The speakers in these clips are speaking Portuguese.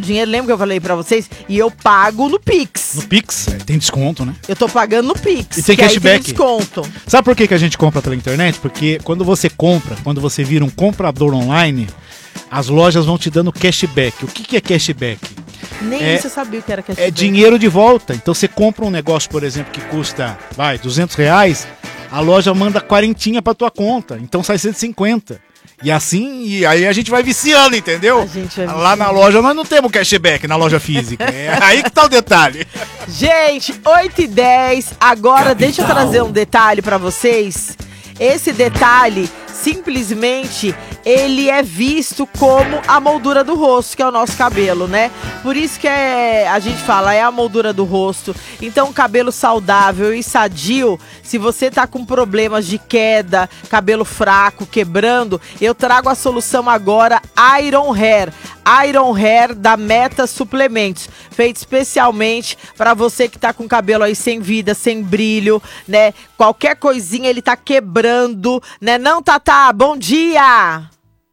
dinheiro, lembra que eu falei pra vocês? E eu pago no Pix. No Pix, tem desconto, né? Eu tô pagando no Pix. E tem cashback. Aí tem desconto. Sabe por que a gente compra pela internet? Porque quando você vira um comprador online, as lojas vão te dando cashback. O que é cashback? Nem isso eu sabia o que era cashback. É dinheiro de volta. Então você compra um negócio, por exemplo, que custa, R$200, a loja manda 40 pra tua conta. Então sai 150. E assim, e aí a gente vai viciando, entendeu? Lá na loja nós não temos cashback, na loja física. É aí que tá o detalhe. Gente, 8h10. Agora deixa eu trazer um detalhe pra vocês. Esse detalhe, simplesmente, ele é visto como a moldura do rosto, que é o nosso cabelo, né? Por isso que a gente fala, é a moldura do rosto. Então, cabelo saudável e sadio, se você tá com problemas de queda, cabelo fraco, quebrando, eu trago a solução agora, Iron Hair. Iron Hair da Meta Suplementos, feito especialmente para você que tá com cabelo aí sem vida, sem brilho, né? Qualquer coisinha ele tá quebrando, né? Não, Tatá? Bom dia!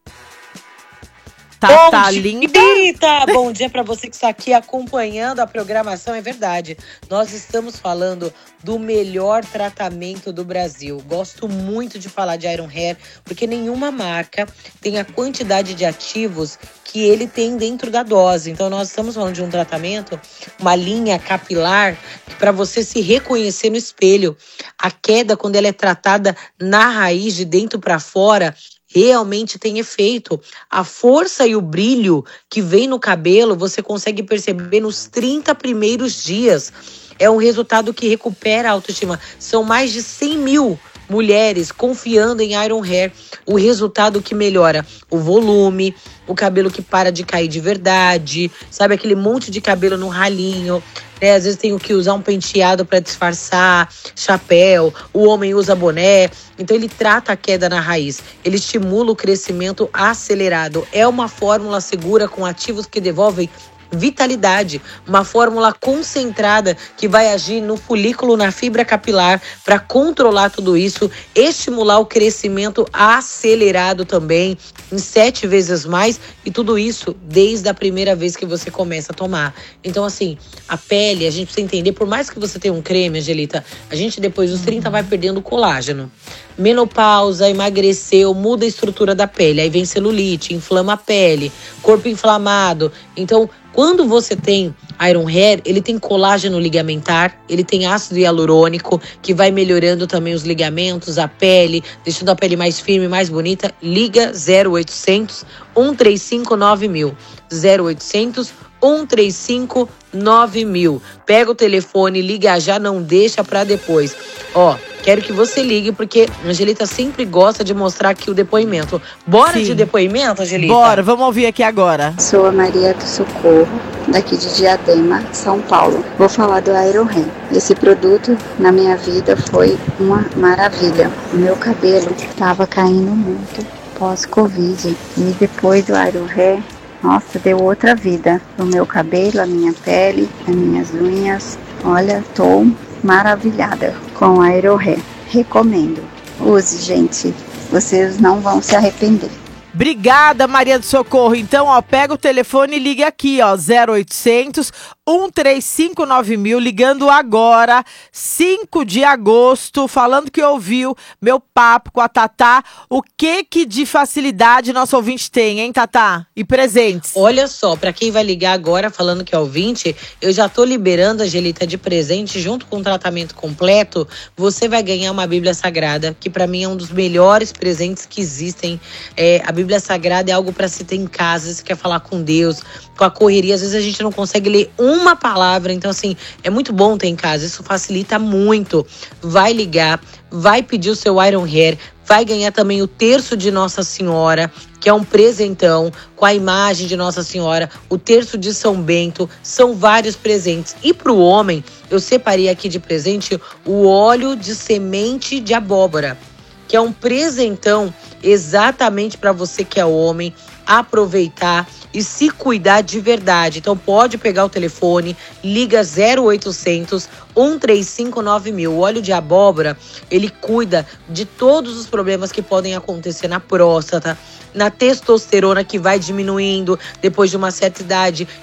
Tá linda. Bom dia para você que está aqui acompanhando a programação. É verdade, nós estamos falando do melhor tratamento do Brasil. Gosto muito de falar de Iron Hair, porque nenhuma marca tem a quantidade de ativos que ele tem dentro da dose. Então nós estamos falando de um tratamento, uma linha capilar, para você se reconhecer no espelho. A queda, quando ela é tratada na raiz, de dentro para fora, realmente tem efeito. A força e o brilho que vem no cabelo, você consegue perceber nos 30 primeiros dias. É um resultado que recupera a autoestima. São mais de 100 mil mulheres confiando em Iron Hair. O resultado que melhora o volume, o cabelo que para de cair de verdade, sabe, aquele monte de cabelo no ralinho, né? Às vezes tem que usar um penteado para disfarçar, chapéu, o homem usa boné. Então ele trata a queda na raiz, ele estimula o crescimento acelerado. É uma fórmula segura com ativos que devolvem vitalidade, uma fórmula concentrada que vai agir no folículo, na fibra capilar, para controlar tudo isso, estimular o crescimento acelerado também, em 7 vezes mais, e tudo isso desde a primeira vez que você começa a tomar. Então, assim, a pele, a gente precisa entender, por mais que você tenha um creme, Angelita, a gente depois dos 30 vai perdendo colágeno. Menopausa, emagreceu, muda a estrutura da pele, aí vem celulite, inflama a pele, corpo inflamado. Então, quando você tem Iron Hair, ele tem colágeno ligamentar, ele tem ácido hialurônico, que vai melhorando também os ligamentos, a pele, deixando a pele mais firme, mais bonita. Liga 0800 135 9000. 0800 135 9000. Pega o telefone, liga já, não deixa pra depois. Ó, quero que você ligue, porque a Angelita sempre gosta de mostrar aqui o depoimento. Bora de depoimento, Angelita? Bora, vamos ouvir aqui agora. Sou a Maria do Socorro, daqui de Diadema, São Paulo. Vou falar do Iron Hair. Esse produto na minha vida foi uma maravilha. O meu cabelo estava caindo muito pós-Covid. E depois do Iron Hair, nossa, deu outra vida no meu cabelo, a minha pele, as minhas unhas. Olha, tô maravilhada com a Iron Hair. Recomendo. Use, gente. Vocês não vão se arrepender. Obrigada, Maria do Socorro. Então, ó, pega o telefone e liga aqui, ó, 0800 135 9000, ligando agora, 5 de agosto, falando que ouviu meu papo com a Tatá. O que de facilidade nosso ouvinte tem, hein, Tatá? E presentes. Olha só, pra quem vai ligar agora falando que é ouvinte, eu já tô liberando, Angelita, de presente, junto com o tratamento completo, você vai ganhar uma Bíblia Sagrada, que pra mim é um dos melhores presentes que existem. A Bíblia Sagrada é algo pra se ter em casa, você quer falar com Deus, com a correria, às vezes a gente não consegue ler uma palavra, então assim, é muito bom ter em casa, isso facilita muito. Vai ligar, vai pedir o seu Iron Hair, vai ganhar também o terço de Nossa Senhora, que é um presentão com a imagem de Nossa Senhora, o terço de São Bento, são vários presentes. E para o homem, eu separei aqui de presente o óleo de semente de abóbora, que é um presentão exatamente para você que é homem, aproveitar e se cuidar de verdade. Então pode pegar o telefone, liga 0800 135 9000. O óleo de abóbora, ele cuida de todos os problemas que podem acontecer na próstata, na testosterona que vai diminuindo depois de uma certa idade.